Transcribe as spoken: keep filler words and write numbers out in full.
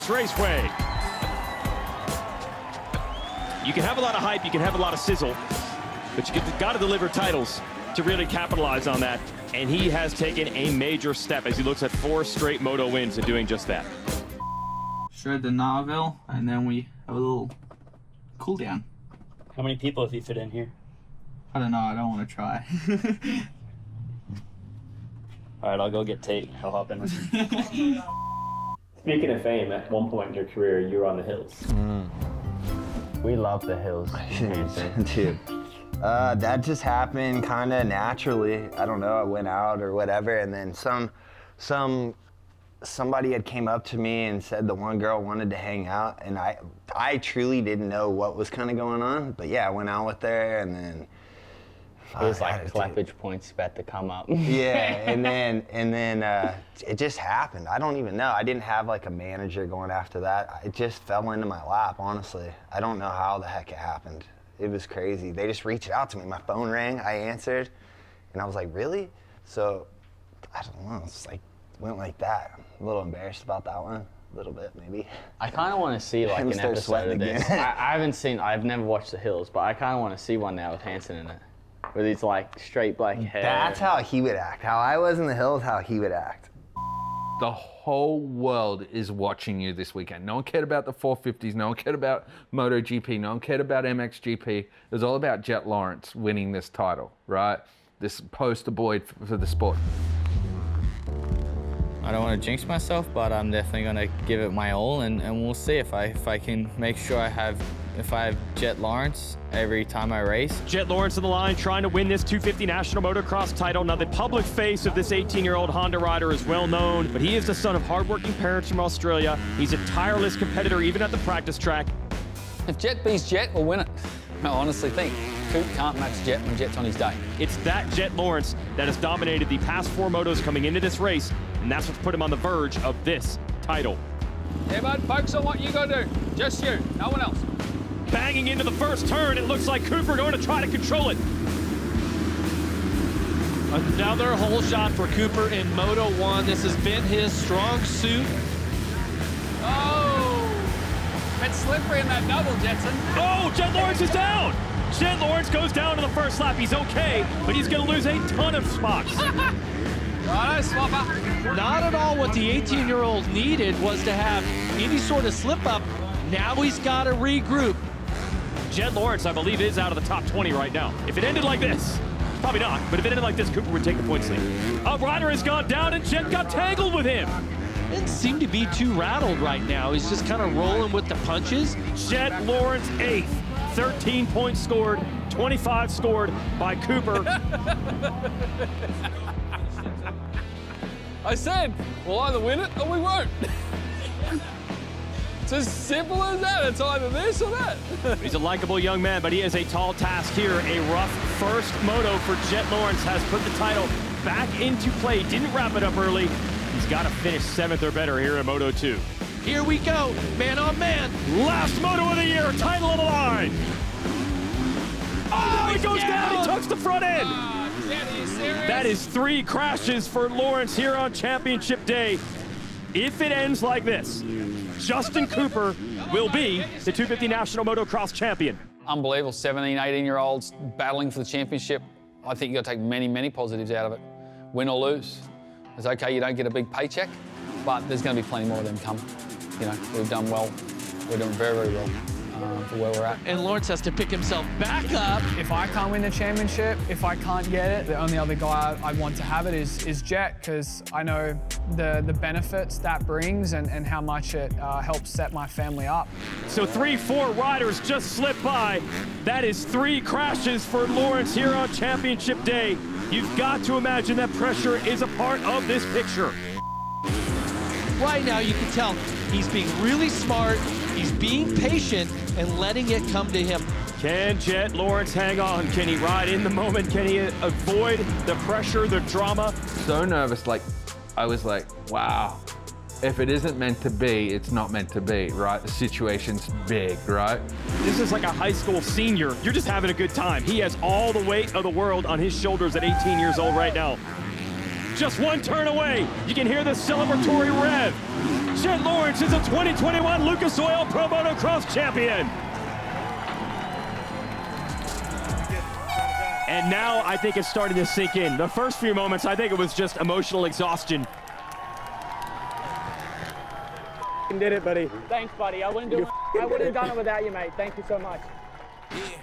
Raceway. You can have a lot of hype, you can have a lot of sizzle, but you got to deliver titles to really capitalize on that. And he has taken a major step as he looks at four straight moto wins and doing just that. Shred the Narville, and then we have a little cool down. How many people have you fit in here? I don't know, I don't want to try. All right, I'll go get Tate. I'll hop in with you. Speaking of fame, at one point in your career, you were on the hills. Mm. We love the hills. Dude. Uh, that just happened kind of naturally. I don't know, I went out or whatever, and then some, some, somebody had came up to me and said the one girl wanted to hang out, and I, I truly didn't know what was kind of going on, but yeah, I went out with her, and then it was like clappage points about to come up. Yeah, and then and then uh, it just happened. I don't even know. I didn't have like a manager going after that. It just fell into my lap, honestly. I don't know how the heck it happened. It was crazy. They just reached out to me. My phone rang, I answered, and I was like, really? So, I don't know, it's like, went like that. I'm a little embarrassed about that one, a little bit, maybe. I kind of want to see like an episode of this. I, I haven't seen, I've never watched The Hills, but I kind of want to see one now with Hanson in it. With his like straight black hair. That's how he would act. How I was in the hills, how he would act. The whole world is watching you this weekend. No one cared about the four fifties, no one cared about MotoGP, no one cared about M X G P. It was all about Jett Lawrence winning this title, right? This poster boy for the sport. I don't want to jinx myself, but I'm definitely going to give it my all, and, and we'll see if I if I can make sure I have if I have Jett Lawrence every time I race. Jett Lawrence on the line, trying to win this two fifty National Motocross title. Now, the public face of this eighteen-year-old Honda rider is well known, but he is the son of hardworking parents from Australia. He's a tireless competitor, even at the practice track. If Jett beats Jett, we'll win it. I honestly think Coop can't match Jett when Jett's on his day. It's that Jett Lawrence that has dominated the past four motos coming into this race, and that's what's put him on the verge of this title. Yeah, bud, focus on what you gotta do. Just you, no one else. Banging into the first turn, it looks like Cooper going to try to control it. Another hole shot for Cooper in Moto one. This has been his strong suit. Oh, it's slippery in that double, Jetson. Oh, Jett Lawrence is down. Jett Lawrence goes down to the first lap. He's okay, but he's going to lose a ton of spots. Righto, swap up. Not at all what the eighteen-year-old needed was to have any sort of slip-up. Now he's got to regroup. Jett Lawrence, I believe, is out of the top twenty right now. If it ended like this, probably not, but if it ended like this, Cooper would take the points lead. A rider has gone down, and Jett got tangled with him. Didn't seem to be too rattled right now. He's just kind of rolling with the punches. Jett Lawrence eighth, thirteen points scored, twenty-five scored by Cooper. I said, we'll either win it or we won't. It's as simple as that. It's either this or that. He's a likable young man, but he has a tall task here. A rough first moto for Jett Lawrence has put the title back into play. Didn't wrap it up early. He's got to finish seventh or better here in Moto two. Here we go, man on man. Last moto of the year, title on the line. Oh, he goes down, he tucks the front end. Uh, that is three crashes for Lawrence here on championship day. If it ends like this, Justin Cooper will be the two fifty National Motocross champion. Unbelievable, seventeen, eighteen-year-olds battling for the championship. I think you've got to take many, many positives out of it. Win or lose. It's okay, you don't get a big paycheck, but there's going to be plenty more of them coming. You know, we've done well. We're doing very, very well um, for where we're at. And Lawrence has to pick himself back up. If I can't win the championship, if I can't get it, the only other guy I, I want to have it is, is Jett, because I know the, the benefits that brings and, and how much it uh, helps set my family up. So three, four riders just slipped by. That is three crashes for Lawrence here on championship day. You've got to imagine that pressure is a part of this picture. Right now, you can tell he's being really smart, he's being patient, and letting it come to him. Can Jett Lawrence hang on? Can he ride in the moment? Can he avoid the pressure, the drama? So nervous, like, I was like, wow. If it isn't meant to be, it's not meant to be, right? The situation's big, right? This is like a high school senior. You're just having a good time. He has all the weight of the world on his shoulders at eighteen years old right now. just one turn away. You can hear the celebratory rev. Jett Lawrence is a twenty twenty-one Lucas Oil Pro Motocross champion. And now I think it's starting to sink in. The first few moments, I think it was just emotional exhaustion. Did it, buddy. Thanks, buddy. I wouldn't do. I wouldn't have done it without you, mate. Thank you so much.